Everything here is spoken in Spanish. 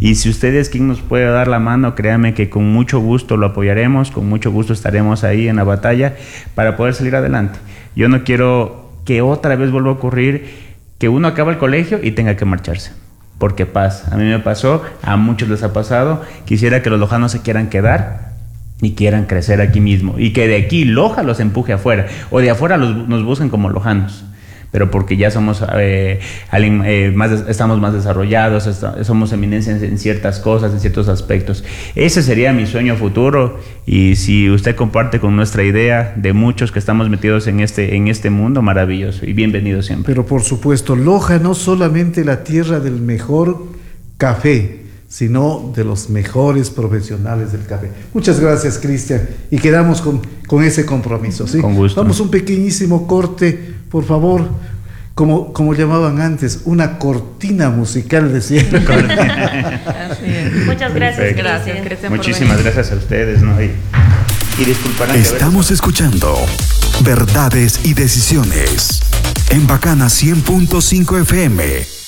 Y si ustedes, quien nos puede dar la mano, créanme que con mucho gusto lo apoyaremos, con mucho gusto estaremos ahí en la batalla para poder salir adelante. Yo no quiero que otra vez vuelva a ocurrir que uno acaba el colegio y tenga que marcharse. Porque pasa, a mí me pasó, a muchos les ha pasado. Quisiera que los lojanos se quieran quedar y quieran crecer aquí mismo, y que de aquí Loja los empuje afuera, o de afuera nos busquen como lojanos, pero porque ya somos estamos más desarrollados, somos eminencia en ciertas cosas, en ciertos aspectos. Ese sería mi sueño futuro, y si usted comparte con nuestra idea de muchos que estamos metidos en este mundo, maravilloso, y bienvenido siempre. Pero por supuesto, Loja no solamente la tierra del mejor café, sino de los mejores profesionales del café. Muchas gracias, Cristian, y quedamos con ese compromiso, ¿sí? Con gusto. Vamos a un pequeñísimo corte, por favor, como llamaban antes, una cortina musical, decía. Muchas gracias, Cristian. Muchísimas gracias a ustedes, ¿no? Y disculparán. Estamos escuchando Verdades y Decisiones en Bacana 100.5 FM.